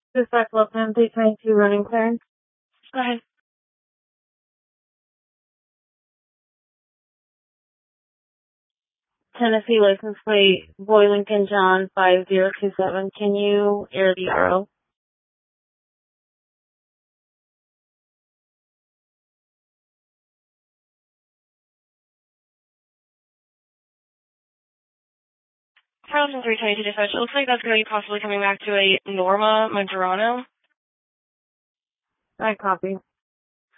Dispatch Loveland 822 running clearance. Go ahead. Tennessee license plate, Boy Lincoln John 5027. Can you air the RO? Carlson 322 dispatch. It looks like that's going to be possibly coming back to a Norma Majorano. I copy.